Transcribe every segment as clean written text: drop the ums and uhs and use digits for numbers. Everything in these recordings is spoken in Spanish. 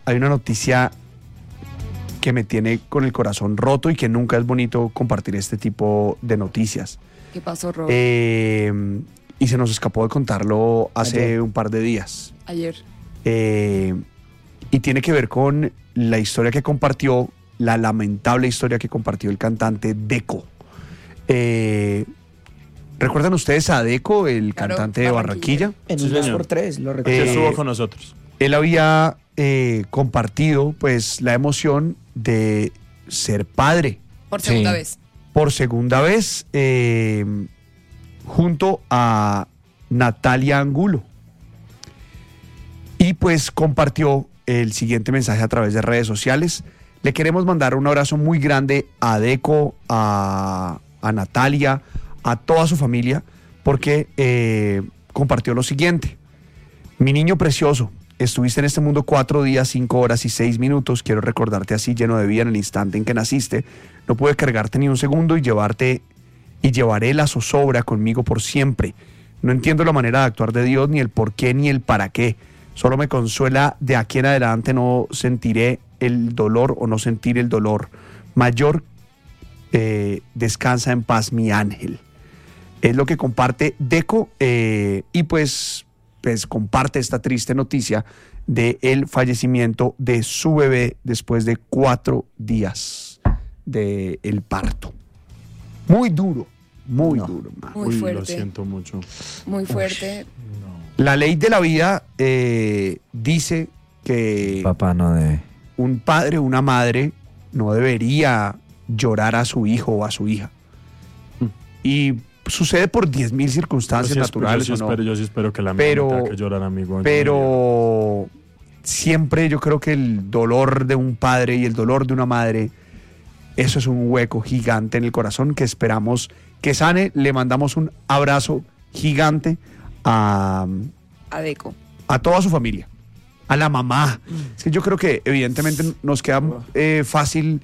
hay una noticia que me tiene con el corazón roto y que nunca es bonito compartir este tipo de noticias. ¿Qué pasó, Rob? Y se nos escapó de contarlo hace un par de días. Ayer. Y tiene que ver con la historia que compartió, la lamentable historia que compartió el cantante Deco. ¿Recuerdan ustedes a Deco, el cantante de Barranquilla? En un 2x3, lo recuerdo. Que estuvo con nosotros. Él había compartido pues la emoción de ser padre. Por segunda vez. Por segunda vez, junto a Natalia Angulo. Y pues compartió el siguiente mensaje a través de redes sociales. Le queremos mandar un abrazo muy grande a Deco, a Natalia, a toda su familia, porque compartió lo siguiente. Mi niño precioso, estuviste en este mundo 4 días, 5 horas y 6 minutos. Quiero recordarte así, lleno de vida en el instante en que naciste. No pude cargarte ni un segundo y llevaré la zozobra conmigo por siempre. No entiendo la manera de actuar de Dios, ni el por qué, ni el para qué. Solo me consuela de aquí en adelante no sentiré el dolor o no sentir el dolor mayor. Descansa en paz, mi ángel. Es lo que comparte Deco y pues comparte esta triste noticia del fallecimiento de su bebé después de 4 días del parto. Muy duro, muy duro. Man. Muy fuerte. Lo siento mucho. Muy fuerte. La ley de la vida dice que papá no debe. Un padre o una madre no debería llorar a su hijo o a su hija. Y sucede por 10.000 circunstancias naturales. Yo sí espero que la mía no tenga que llorar, amigo. Pero siempre yo creo que el dolor de un padre y el dolor de una madre, eso es un hueco gigante en el corazón que esperamos que sane. Le mandamos un abrazo gigante a Deco. A toda su familia, a la mamá. Es que yo creo que evidentemente nos queda fácil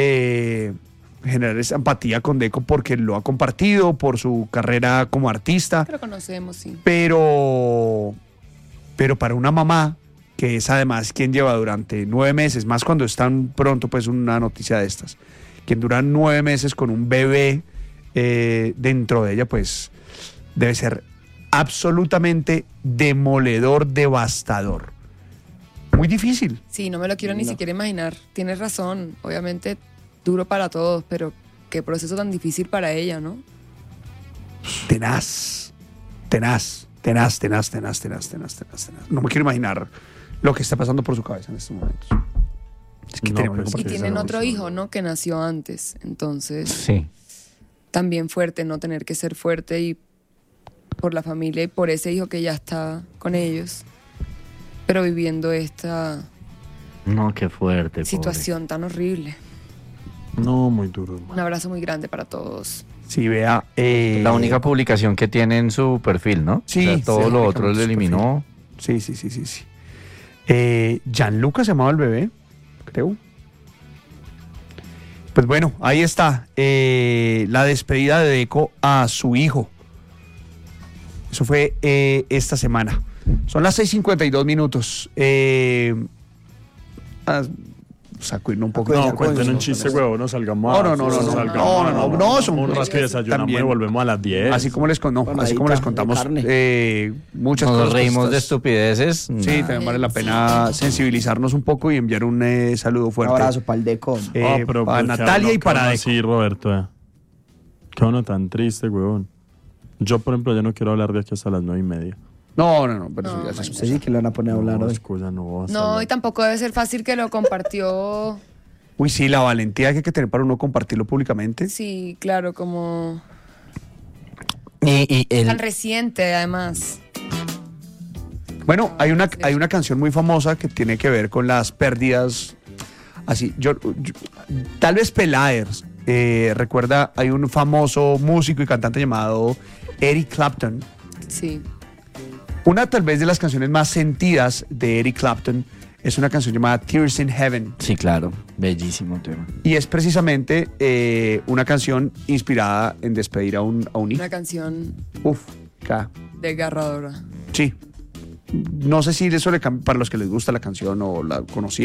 generar esa empatía con Deco porque lo ha compartido por su carrera como artista. Pero conocemos, sí. Pero para una mamá, que es además quien lleva durante 9 meses, más cuando es tan pronto pues una noticia de estas, quien dura 9 meses con un bebé dentro de ella, pues debe ser absolutamente demoledor, devastador. Muy difícil. Sí, no me lo quiero ni siquiera imaginar. Tienes razón, obviamente duro para todos, pero qué proceso tan difícil para ella, ¿no? Tenaz. No me quiero imaginar lo que está pasando por su cabeza en estos momentos. Es que y tienen otro hijo, ¿no? Que nació antes, entonces sí. También fuerte, no tener que ser fuerte y por la familia y por ese hijo que ya está con ellos, pero viviendo esta qué fuerte, situación tan horrible. No, muy duro. Un abrazo muy grande para todos. Sí, vea. La única publicación que tiene en su perfil, ¿no? Sí. O sea, todo lo otro lo eliminó. Sí. Gianluca se llamaba el bebé, creo. Pues bueno, ahí está. La despedida de Deco a su hijo. Eso fue esta semana. Son las 6:52 minutos. Sacudirnos un poco. No, cuenten un chiste, huevo, no salgamos. No, son rápido desayunamos y volvemos a las 10. Así como les contamos muchas cosas. Nos reímos de estupideces. Sí, también vale la pena sensibilizarnos un poco y enviar un saludo fuerte. Un abrazo para el Deco. Para Natalia y para Deco. Sí, Roberto. Qué bueno tan triste, huevón. Yo, por ejemplo, ya no quiero hablar de aquí hasta las 9:30. No, pero eso ya se escucha. Sí que lo van a poner a hablar hoy. No, y tampoco debe ser fácil que lo compartió. Uy, sí, la valentía que hay que tener para uno compartirlo públicamente. Sí, claro, como Y tan reciente, además. Bueno, hay una canción muy famosa que tiene que ver con las pérdidas. Así, yo tal vez Peláez recuerda, hay un famoso músico y cantante llamado Eric Clapton. Sí. Una tal vez de las canciones más sentidas de Eric Clapton es una canción llamada Tears in Heaven. Sí, claro, bellísimo tema. Y es precisamente una canción inspirada en despedir a un hijo. Una canción desgarradora. Sí. No sé si eso para los que les gusta la canción o la conocían.